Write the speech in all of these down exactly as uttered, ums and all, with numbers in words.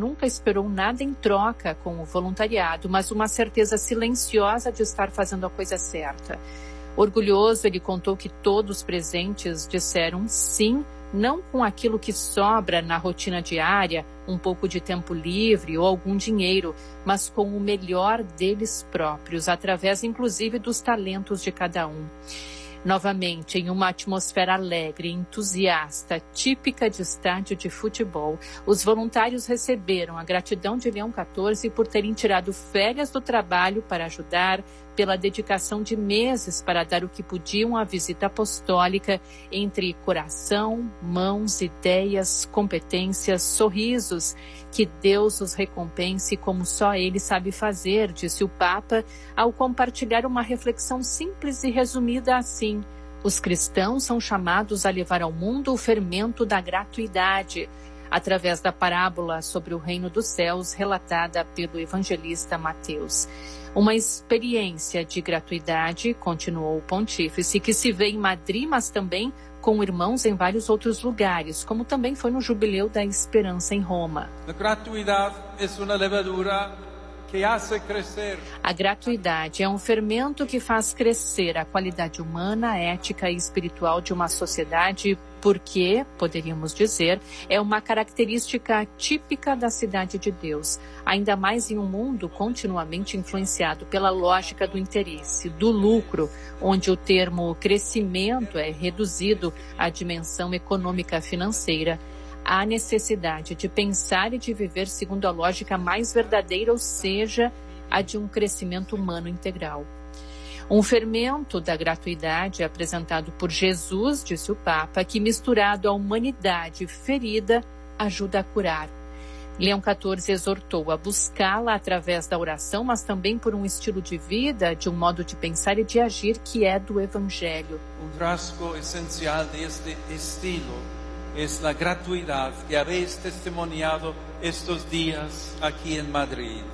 nunca esperou nada em troca com o voluntariado, mas uma certeza silenciosa de estar fazendo a coisa certa. Orgulhoso, ele contou que todos os presentes disseram sim, não com aquilo que sobra na rotina diária, um pouco de tempo livre ou algum dinheiro, mas com o melhor deles próprios, através inclusive dos talentos de cada um. Novamente, em uma atmosfera alegre e entusiasta, típica de estádio de futebol, os voluntários receberam a gratidão de Leão quatorze por terem tirado férias do trabalho para ajudar, pela dedicação de meses para dar o que podiam à visita apostólica, entre coração, mãos, ideias, competências, sorrisos. Que Deus os recompense como só Ele sabe fazer, disse o Papa, ao compartilhar uma reflexão simples e resumida assim: os cristãos são chamados a levar ao mundo o fermento da gratuidade, através da parábola sobre o reino dos céus relatada pelo evangelista Mateus. Uma experiência de gratuidade, continuou o pontífice, que se vê em Madrid, mas também com irmãos em vários outros lugares, como também foi no Jubileu da Esperança em Roma. A gratuidade é uma levadura que hace crescer. A gratuidade é um fermento que faz crescer a qualidade humana, ética e espiritual de uma sociedade, porque, poderíamos dizer, é uma característica típica da cidade de Deus, ainda mais em um mundo continuamente influenciado pela lógica do interesse, do lucro, onde o termo crescimento é reduzido à dimensão econômica financeira. Há necessidade de pensar e de viver segundo a lógica mais verdadeira, ou seja, a de um crescimento humano integral. Um fermento da gratuidade apresentado por Jesus, disse o Papa, que misturado à humanidade ferida, ajuda a curar. Leão quatorze exortou a buscá-la através da oração, mas também por um estilo de vida, de um modo de pensar e de agir que é do Evangelho. Um rasgo essencial deste estilo é a gratuidade que habéis testemunhado estes dias aqui em Madrid.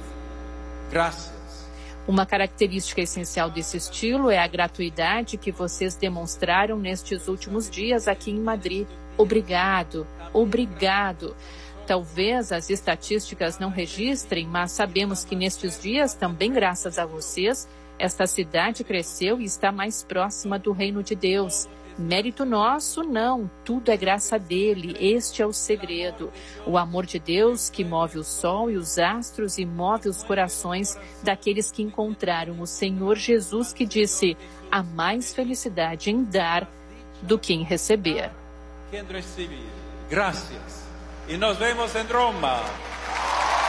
Graças. Uma característica essencial desse estilo é a gratuidade que vocês demonstraram nestes últimos dias aqui em Madrid. Obrigado, obrigado. Talvez as estatísticas não registrem, mas sabemos que nestes dias, também graças a vocês, esta cidade cresceu e está mais próxima do reino de Deus. Mérito nosso, não, tudo é graça dele, este é o segredo. O amor de Deus que move o sol e os astros e move os corações daqueles que encontraram o Senhor Jesus, que disse: há mais felicidade em dar do que em receber. Quem receber, graças. E nos vemos em Roma.